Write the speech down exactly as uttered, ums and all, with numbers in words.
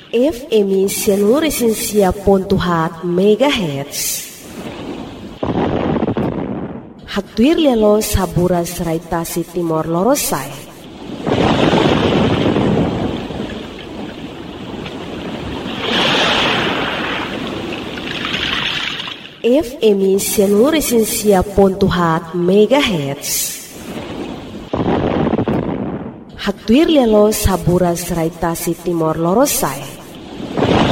F M cento e cinco ponto quatro megahertz. Haktuir lelo saburas raitasi Timor Lorosai. F M cento e cinco ponto quatro megahertz. Haktuir lelo saburas raitasi Timor Lorosai.